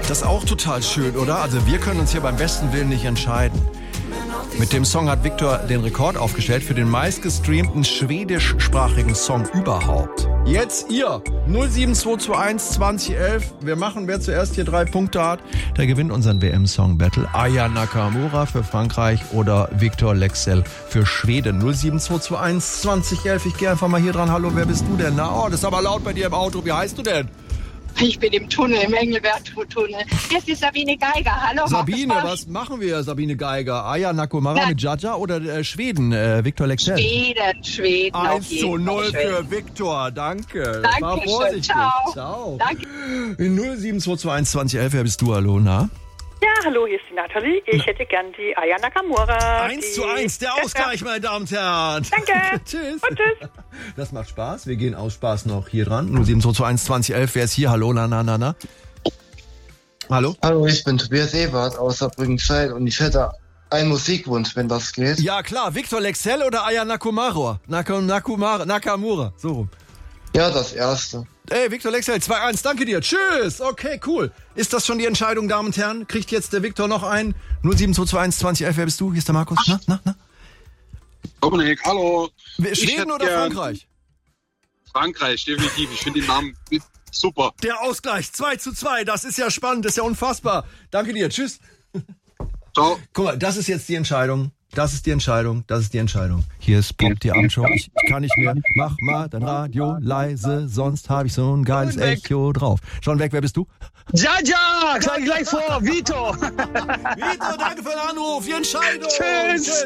Das ist auch total schön, oder? Also wir können uns hier beim besten Willen nicht entscheiden. Mit dem Song hat Viktor den Rekord aufgestellt für den meistgestreamten schwedischsprachigen Song überhaupt. Jetzt ihr 07221 2011. Wir machen, wer zuerst hier 3 Punkte hat, der gewinnt unseren WM-Song Battle. Aya Nakamura für Frankreich oder Viktor Leksell für Schweden. 07221 2011. Ich gehe einfach mal hier dran. Hallo, wer bist du denn? Na, oh, das ist aber laut bei dir im Auto. Wie heißt du denn? Ich bin im Tunnel, im Engelberg-Tunnel. Hier ist die Sabine Geiger. Hallo. Sabine, was machen wir, Sabine Geiger? Aya Nakamura mit Jaja oder Schweden, Viktor Leksell? Schweden. 1:0 für Viktor, danke. Danke war vorsichtig. Ciao. Danke. 07221 2011, wer bist du, hallo, na? Ja, hallo, hier ist die Nathalie. Ich hätte gern die Aya Nakamura. 1:1, der Ausgleich, meine Damen und Herren. Danke. Tschüss. Und tschüss. Das macht Spaß. Wir gehen aus Spaß noch hier dran. 07221 2011, wer ist hier? Hallo, na. Hallo? Hallo, ich bin Tobias Ebert aus Saarbrücken-Zeit und ich hätte einen Musikwunsch, wenn das geht. Ja, klar. Viktor Leksell oder Aya Nakamura? Nakamura, so rum. Ja, das erste. Ey, Viktor Leksell, 2:1, danke dir. Tschüss. Okay, cool. Ist das schon die Entscheidung, Damen und Herren? Kriegt jetzt der Viktor noch einen? 07221 2011, wer bist du? Hier ist der Markus. Na? Dominik, hallo. Schweden oder Frankreich? Frankreich, definitiv. Ich finde den Namen super. Der Ausgleich, 2:2. Das ist ja spannend, das ist ja unfassbar. Danke dir. Tschüss. Ciao. Guck mal, das ist jetzt die Entscheidung. Das ist die Entscheidung. Hier ist Pop, die Abendshow. Ich kann nicht mehr. Mach mal dein Radio leise, sonst habe ich so ein geiles Echo drauf. Schon weg, wer bist du? Jaja, gleich vor, Vito. Vito, danke für den Anruf, die Entscheidung. Tschüss.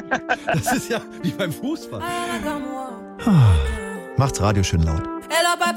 Das ist ja wie beim Fußball. Macht's Radio schön laut.